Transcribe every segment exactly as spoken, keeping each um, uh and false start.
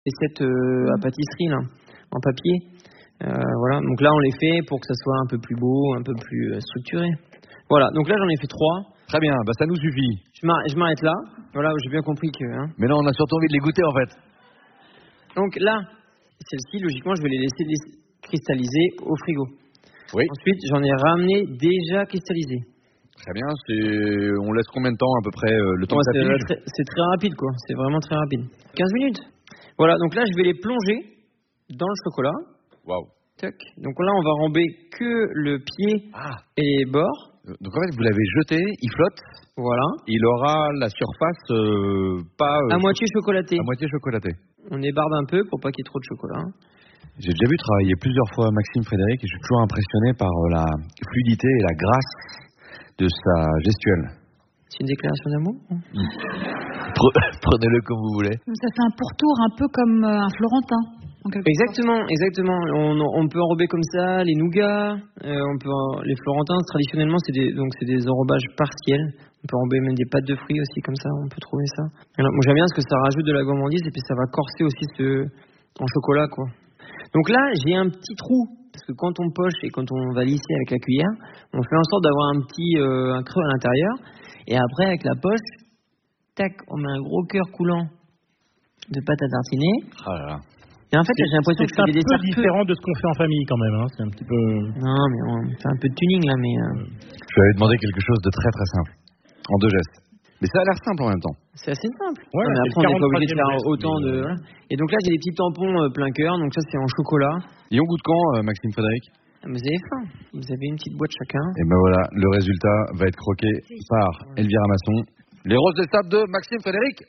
recettes euh, à pâtisserie là, en papier. Euh, voilà. Donc là, on les fait pour que ça soit un peu plus beau, un peu plus euh, structuré. Voilà. Donc là, j'en ai fait trois. Très bien, bah ça nous suffit. Je m'arrête là. Voilà, j'ai bien compris que. Hein. Mais non, on a surtout envie de les goûter en fait. Donc là, celles-ci, logiquement, je vais les laisser cristalliser au frigo. Oui. Ensuite, j'en ai ramené déjà cristallisé. Très bien, c'est... on laisse combien de temps à peu près euh, le temps ouais, que ça c'est, très, c'est très rapide quoi, c'est vraiment très rapide. quinze minutes. Voilà, donc là je vais les plonger dans le chocolat. Waouh. Tac. Donc là on va rember que le pied ah. et les bords. Donc en fait vous l'avez jeté, il flotte. Voilà. Il aura la surface euh, pas... Euh, à moitié chocolatée. À moitié chocolatée. On ébarde un peu pour pas qu'il y ait trop de chocolat. J'ai déjà vu travailler plusieurs fois Maxime Frédéric et je suis toujours impressionné par la fluidité et la grâce de sa gestuelle. C'est une déclaration d'amour? Prenez-le comme vous voulez. Ça fait un pourtour un peu comme un Florentin. Exactement, sorte. exactement. On, on peut enrober comme ça les nougats. Euh, on peut en, les Florentins traditionnellement c'est des donc c'est des enrobages partiels. On peut enrober même des pâtes de fruits aussi comme ça. On peut trouver ça. Alors, moi j'aime bien parce que ça rajoute de la gourmandise et puis ça va corser aussi ce en chocolat quoi. Donc là j'ai un petit trou. Parce que quand on poche et quand on va lisser avec la cuillère, on fait en sorte d'avoir un petit euh, un creux à l'intérieur. Et après, avec la poche, tac, on met un gros cœur coulant de pâte à tartiner. Oh là là. Et en fait, j'ai l'impression que c'est des un peu différent de ce qu'on fait en famille quand même. Hein. C'est un petit peu... Non, mais on fait un peu de tuning là. Mais euh... Je lui avais demandé quelque chose de très très simple, en deux gestes. Mais ça a l'air simple en même temps. C'est assez simple. Ouais, non, mais après, on n'est pas obligé de faire geste, autant de... Voilà. Et donc là, j'ai des petits tampons euh, plein cœur. Donc ça, c'est en chocolat. Et on goûte quand, euh, Maxime Frédéric? Ah, vous avez faim. Vous avez une petite boîte chacun. Et ben voilà, le résultat va être croqué par Elvira Masson. Les roses des sables de Maxime Frédéric.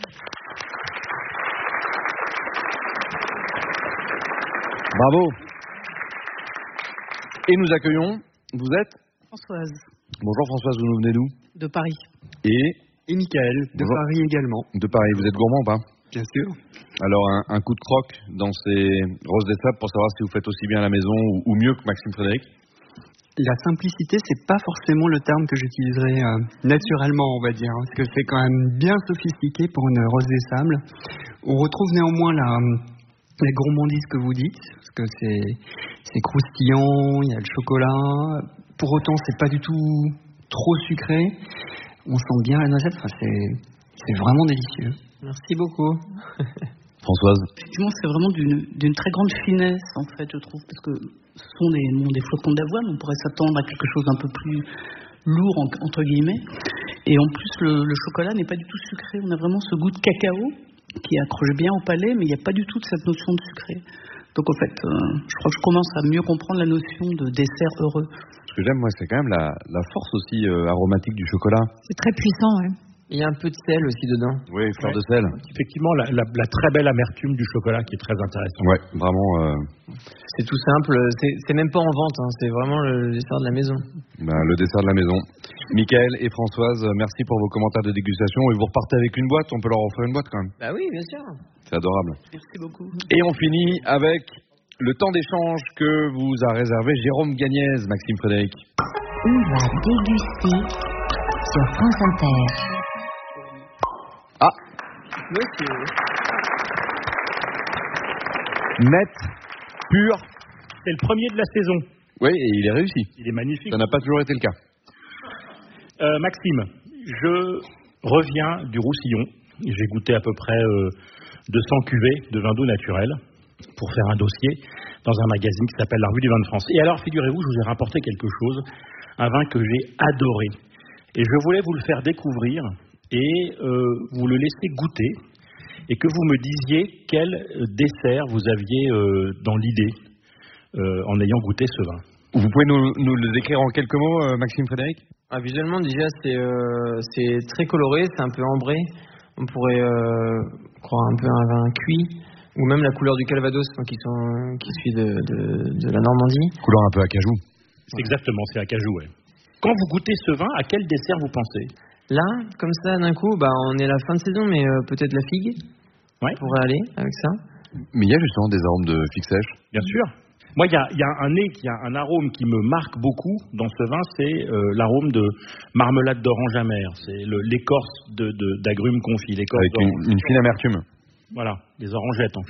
Bravo. Et nous accueillons, vous êtes Françoise. Bonjour Françoise, vous nous venez d'où? De Paris. Et Et Michael, de Bonjour. Paris également. De Paris, vous êtes gourmand ou pas? Bien sûr. Alors un, un coup de croque dans ces roses des sables pour savoir si vous faites aussi bien à la maison ou, ou mieux que Maxime Frédéric. La simplicité, c'est pas forcément le terme que j'utiliserais euh, naturellement, on va dire, hein, parce que c'est quand même bien sophistiqué pour une rose des sables. On retrouve néanmoins la, la gourmandise que vous dites, parce que c'est, c'est croustillant, il y a le chocolat. Pour autant, c'est pas du tout trop sucré. On sent bien la noisette. Enfin, c'est, c'est vraiment délicieux. Merci beaucoup. Françoise. Effectivement, c'est vraiment d'une, d'une très grande finesse, en fait, je trouve, parce que ce sont des, bon, des flocons d'avoine, on pourrait s'attendre à quelque chose d'un peu plus lourd, en, entre guillemets. Et en plus, le, le chocolat n'est pas du tout sucré. On a vraiment ce goût de cacao qui accroche bien au palais, mais il n'y a pas du tout de cette notion de sucré. Donc, en fait, euh, je crois que je commence à mieux comprendre la notion de dessert heureux. Ce que j'aime, moi, c'est quand même la, la force aussi euh, aromatique du chocolat. C'est très puissant, ouais. Il y a un peu de sel aussi dedans. Oui, fleur ouais. de sel. Effectivement, la, la, la très belle amertume du chocolat qui est très intéressante. Ouais, vraiment. Euh... C'est tout simple. C'est, c'est même pas en vente. Hein. C'est vraiment le dessert de la maison. Ben, le dessert de la maison. Michael et Françoise, merci pour vos commentaires de dégustation. Et vous repartez avec une boîte. On peut leur offrir une boîte quand même. Bah oui, bien sûr. C'est adorable. Merci beaucoup. Et on finit avec le temps d'échange que vous a réservé Jérôme Gagnez, Maxime Frédéric. On va déguster sur France Inter. Ah, Monsieur. net, pur. C'est le premier de la saison. Oui, et il est réussi. Il est magnifique. Ça n'a pas toujours été le cas. Euh, Maxime, je reviens du Roussillon. J'ai goûté à peu près euh, deux cents cuvées de vin doux naturel pour faire un dossier dans un magazine qui s'appelle La Revue du Vin de France. Et alors, figurez-vous, je vous ai rapporté quelque chose, un vin que j'ai adoré. Et je voulais vous le faire découvrir et euh, vous le laisser goûter et que vous me disiez quel dessert vous aviez euh, dans l'idée euh, en ayant goûté ce vin. Vous pouvez nous, nous le décrire en quelques mots, euh, Maxime Frédéric? Ah, visuellement, déjà, c'est, euh, c'est très coloré, c'est un peu ambré. On pourrait euh, croire un peu un vin cuit, ou même la couleur du Calvados, hein, qui, sont, qui suit de, de, de la Normandie. Couleur un peu acajou. C'est exactement, c'est acajou, ouais. Quand vous goûtez ce vin, à quel dessert vous pensez? Là, comme ça, d'un coup, bah, on est à la fin de saison, mais euh, peut-être la figue. Ouais. On pourrait aller avec ça. Mais il y a justement des arômes de figue sèche. Bien sûr. Moi, il y a, y a un nez, il y a un arôme qui me marque beaucoup dans ce vin, c'est euh, l'arôme de marmelade d'orange amère. C'est le, l'écorce de, de, d'agrumes confits, l'écorce avec une, une fine amertume. Voilà, les orangettes en fait.